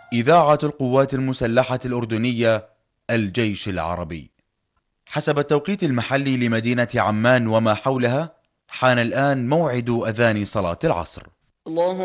إذاعة القوات المسلحة الأردنية الجيش العربي. حسب التوقيت المحلي لمدينة عمان وما حولها، حان الآن موعد أذان صلاة العصر. الله